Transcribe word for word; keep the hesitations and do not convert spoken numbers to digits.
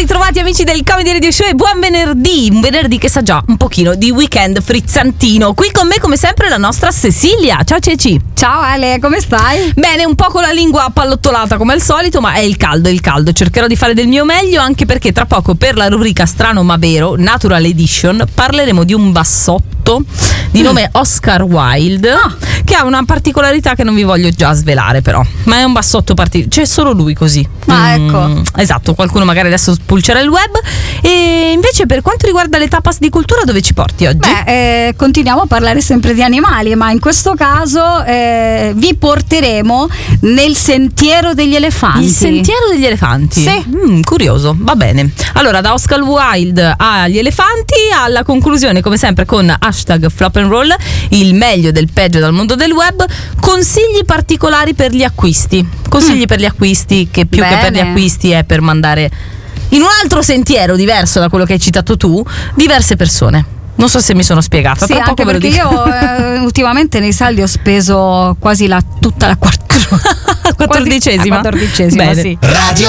ritrovati amici del Comedy Radio Show e buon venerdì, un venerdì che sa già un pochino di weekend frizzantino. Qui con me come sempre la nostra Cecilia. Ciao Ceci. Ciao Ale, come stai? Bene, un po' con la lingua appallottolata come al solito, ma è il caldo, è il caldo. Cercherò di fare del mio meglio, anche perché tra poco per la rubrica Strano ma Vero, Natural Edition, parleremo di un bassotto di nome Oscar Wilde, ah. che ha una particolarità che non vi voglio già svelare però, ma è un bassotto particolare, c'è solo lui così. Ah, mm, ecco. Esatto, qualcuno magari adesso spulcerà il web. E invece per quanto riguarda le tapas di cultura, dove ci porti oggi? Beh, eh, continuiamo a parlare sempre di animali, ma in questo caso eh, vi porteremo nel sentiero degli elefanti. Il sentiero degli elefanti? Sì. Mm, curioso, va bene. Allora, da Oscar Wilde agli elefanti, alla conclusione come sempre con hashtag flop and roll, il meglio del peggio dal mondo del web, consigli particolari per gli acquisti. Consigli mm. per gli acquisti, che più Bene. che per gli acquisti è per mandare in un altro sentiero diverso da quello che hai citato tu diverse persone. Non so se mi sono spiegata. Sì, Tra anche poco ve lo perché dico. io eh, ultimamente nei saldi ho speso quasi la, tutta la quattro, quattordicesima. quasi, la quattordicesima, Bene. sì. Radio